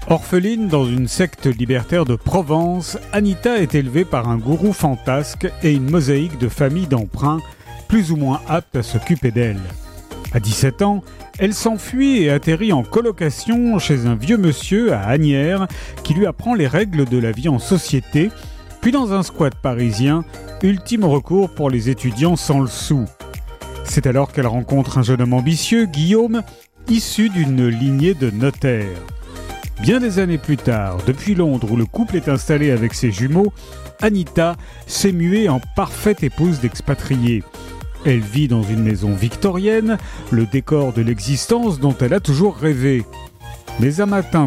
Orpheline dans une secte libertaire de Provence, Anita est élevée par un gourou fantasque et une mosaïque de familles d'emprunts plus ou moins aptes à s'occuper d'elle. À 17 ans, elle s'enfuit et atterrit en colocation chez un vieux monsieur à Asnières qui lui apprend les règles de la vie en société, puis dans un squat parisien, ultime recours pour les étudiants sans le sou. C'est alors qu'elle rencontre un jeune homme ambitieux, Guillaume, issu d'une lignée de notaires. Bien des années plus tard, depuis Londres où le couple est installé avec ses jumeaux, Anita s'est muée en parfaite épouse d'expatriés. Elle vit dans une maison victorienne, le décor de l'existence dont elle a toujours rêvé. Mais un matin,